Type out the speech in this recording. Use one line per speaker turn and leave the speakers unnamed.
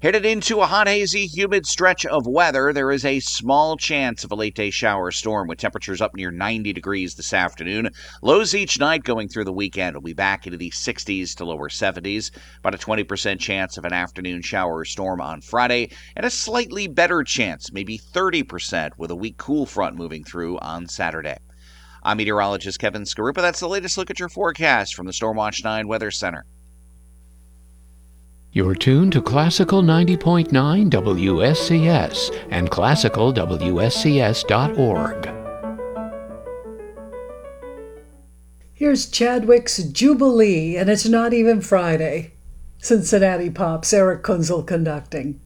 Headed into a hot, hazy, humid stretch of weather, there is a small chance of a late-day shower storm with temperatures up near 90 degrees this afternoon. Lows each night going through the weekend will be back into the 60s to lower 70s. About a 20% chance of an afternoon shower or storm on Friday, and a slightly better chance, maybe 30%, with a weak cool front moving through on Saturday. I'm meteorologist Kevin Skarupa. That's the latest look at your forecast from the Stormwatch 9 Weather Center.
You're tuned to Classical 90.9 WSCS and classicalwscs.org.
Here's Chadwick's Jubilee, and it's not even Friday. Cincinnati Pop's Eric Kunzel conducting.